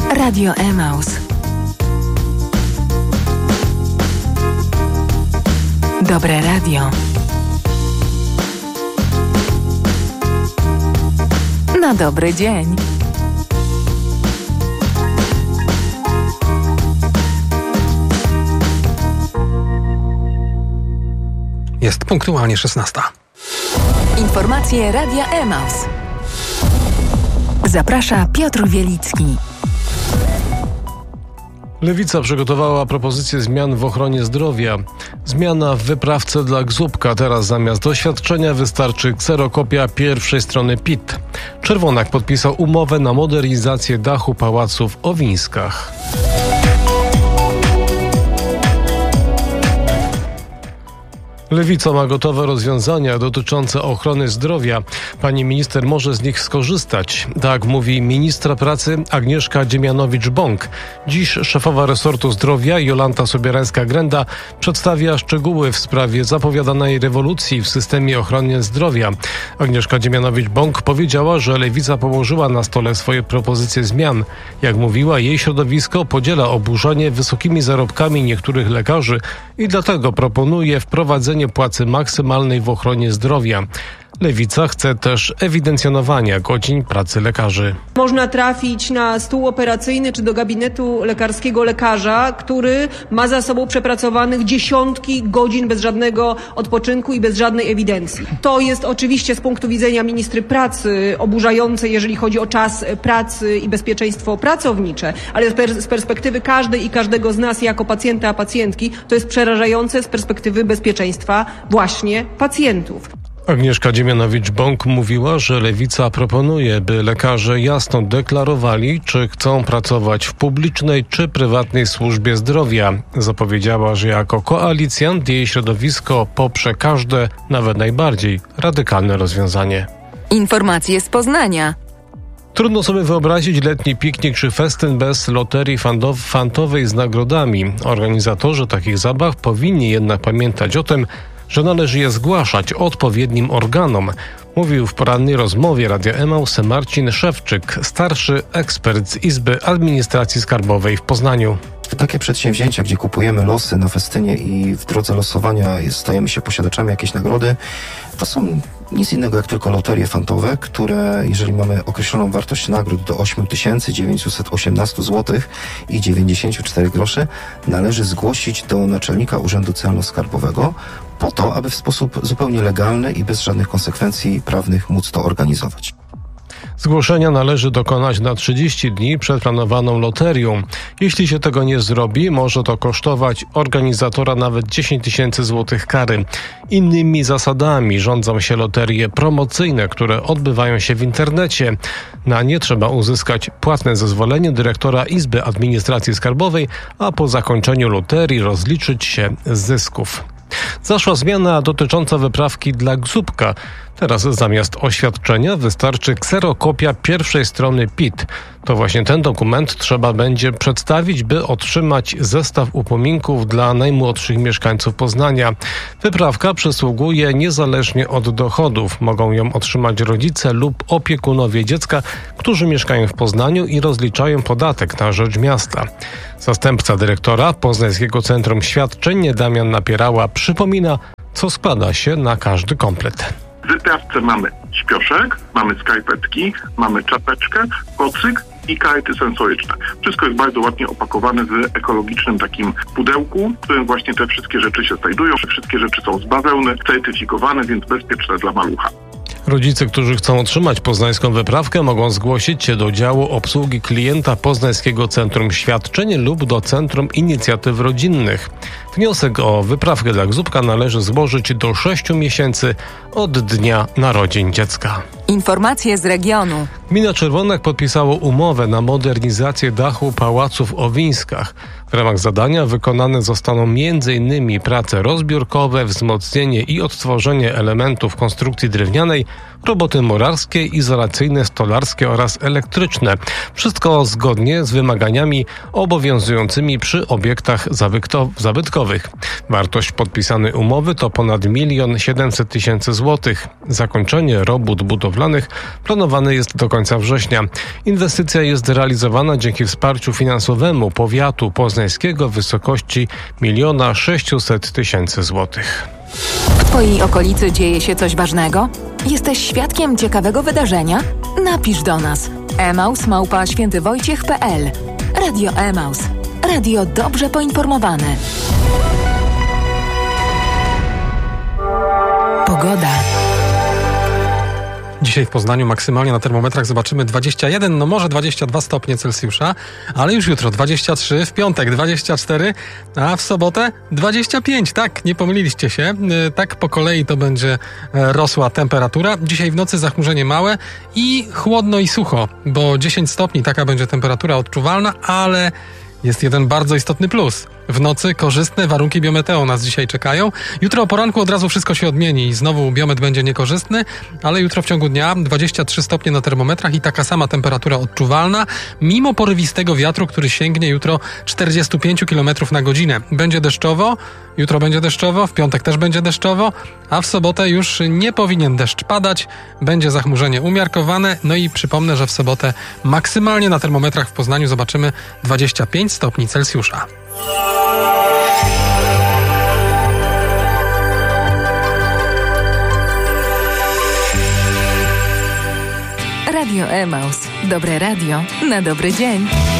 Radio Emaus. Dobre radio. Na dobry dzień. Jest punktualnie 16. Informacje Radia Emaus. Zaprasza Piotr Wielicki. Lewica przygotowała propozycję zmian w ochronie zdrowia. Zmiana w wyprawce dla Gzubka. Teraz zamiast doświadczenia wystarczy kserokopia pierwszej strony PIT. Czerwonak podpisał umowę na modernizację dachu pałacu w Owińskach. Lewica ma gotowe rozwiązania dotyczące ochrony zdrowia. Pani minister może z nich skorzystać. Tak mówi ministra pracy Agnieszka Dziemianowicz-Bąk. Dziś szefowa resortu zdrowia Jolanta Sobierańska-Grenda przedstawia szczegóły w sprawie zapowiadanej rewolucji w systemie ochrony zdrowia. Agnieszka Dziemianowicz-Bąk powiedziała, że Lewica położyła na stole swoje propozycje zmian. Jak mówiła, jej środowisko podziela oburzenie wysokimi zarobkami niektórych lekarzy i dlatego proponuje wprowadzenie płacy maksymalnej w ochronie zdrowia. Lewica chce też ewidencjonowania godzin pracy lekarzy. Można trafić na stół operacyjny czy do gabinetu lekarskiego lekarza, który ma za sobą przepracowanych dziesiątki godzin bez żadnego odpoczynku i bez żadnej ewidencji. To jest oczywiście z punktu widzenia ministry pracy oburzające, jeżeli chodzi o czas pracy i bezpieczeństwo pracownicze, ale z perspektywy każdej i każdego z nas jako pacjenta, a pacjentki to jest przerażające z perspektywy bezpieczeństwa właśnie pacjentów. Agnieszka Dziemianowicz-Bąk mówiła, że Lewica proponuje, by lekarze jasno deklarowali, czy chcą pracować w publicznej czy prywatnej służbie zdrowia. Zapowiedziała, że jako koalicjant jej środowisko poprze każde, nawet najbardziej radykalne rozwiązanie. Informacje z Poznania. Trudno sobie wyobrazić letni piknik czy festyn bez loterii fantowej z nagrodami. Organizatorzy takich zabaw powinni jednak pamiętać o tym, że należy je zgłaszać odpowiednim organom, mówił w porannej rozmowie Radia Emaus Marcin Szewczyk, starszy ekspert z Izby Administracji Skarbowej w Poznaniu. Takie przedsięwzięcia, gdzie kupujemy losy na festynie i w drodze losowania stajemy się posiadaczami jakiejś nagrody, to są nic innego jak tylko loterie fantowe, które, jeżeli mamy określoną wartość nagród do 8918 zł i 94 groszy, należy zgłosić do naczelnika Urzędu Celno-Skarbowego po to, aby w sposób zupełnie legalny i bez żadnych konsekwencji prawnych móc to organizować. Zgłoszenia należy dokonać na 30 dni przed planowaną loterią. Jeśli się tego nie zrobi, może to kosztować organizatora nawet 10 000 złotych kary. Innymi zasadami rządzą się loterie promocyjne, które odbywają się w internecie. Na nie trzeba uzyskać płatne zezwolenie dyrektora Izby Administracji Skarbowej, a po zakończeniu loterii rozliczyć się z zysków. Zaszła zmiana dotycząca wyprawki dla Gzubka. Teraz zamiast oświadczenia wystarczy kserokopia pierwszej strony PIT. To właśnie ten dokument trzeba będzie przedstawić, by otrzymać zestaw upominków dla najmłodszych mieszkańców Poznania. Wyprawka przysługuje niezależnie od dochodów. Mogą ją otrzymać rodzice lub opiekunowie dziecka, którzy mieszkają w Poznaniu i rozliczają podatek na rzecz miasta. Zastępca dyrektora Poznańskiego Centrum Świadczeń Damian Napierała przypomina, co składa się na każdy komplet. W wyprawce mamy śpioszek, mamy skarpetki, mamy czapeczkę, kocyk i karty sensoryczne. Wszystko jest bardzo ładnie opakowane w ekologicznym takim pudełku, w którym właśnie te wszystkie rzeczy się znajdują. Wszystkie rzeczy są z bawełny, certyfikowane, więc bezpieczne dla malucha. Rodzice, którzy chcą otrzymać poznańską wyprawkę, mogą zgłosić się do działu obsługi klienta Poznańskiego Centrum Świadczeń lub do Centrum Inicjatyw Rodzinnych. Wniosek o wyprawkę dla Gzubka należy złożyć do 6 miesięcy od dnia narodzin dziecka. Informacje z regionu. Gmina Czerwonak podpisało umowę na modernizację dachu pałacu w Owińskach. W ramach zadania wykonane zostaną m.in. prace rozbiórkowe, wzmocnienie i odtworzenie elementów konstrukcji drewnianej, roboty murarskie, izolacyjne, stolarskie oraz elektryczne. Wszystko zgodnie z wymaganiami obowiązującymi przy obiektach zabytkowych dodatkowych. Wartość podpisanej umowy to ponad 1 700 000 złotych. Zakończenie robót budowlanych planowane jest do końca września. Inwestycja jest realizowana dzięki wsparciu finansowemu powiatu poznańskiego w wysokości 1 600 000 złotych. W Twojej okolicy dzieje się coś ważnego? Jesteś świadkiem ciekawego wydarzenia? Napisz do nas. emaus@świętywojciech.pl. Radio Emaus. Radio dobrze poinformowane. Pogoda. Dzisiaj w Poznaniu maksymalnie na termometrach zobaczymy 21, no może 22 stopnie Celsjusza, ale już jutro 23, w piątek 24, a w sobotę 25. Tak, nie pomyliliście się. Tak po kolei to będzie rosła temperatura. Dzisiaj w nocy zachmurzenie małe i chłodno i sucho, bo 10 stopni taka będzie temperatura odczuwalna, ale jest jeden bardzo istotny plus. W nocy korzystne warunki biometeo nas dzisiaj czekają. Jutro o poranku od razu wszystko się odmieni i znowu biomet będzie niekorzystny, ale jutro w ciągu dnia 23 stopnie na termometrach i taka sama temperatura odczuwalna, mimo porywistego wiatru, który sięgnie jutro 45 km na godzinę. Będzie deszczowo, jutro będzie deszczowo, w piątek też będzie deszczowo, a w sobotę już nie powinien deszcz padać, będzie zachmurzenie umiarkowane, no i przypomnę, że w sobotę maksymalnie na termometrach w Poznaniu zobaczymy 25 stopni Celsjusza. Radio Emaus. Dobre radio na dobry dzień.